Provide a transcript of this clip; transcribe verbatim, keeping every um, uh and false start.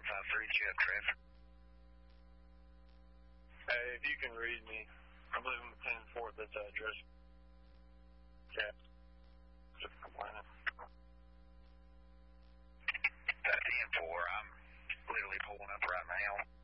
five three, do you have traffic? Hey, if you can read me, I'm living with ten four at this address. Yeah. Just complaining. ten four, I'm literally pulling up right now.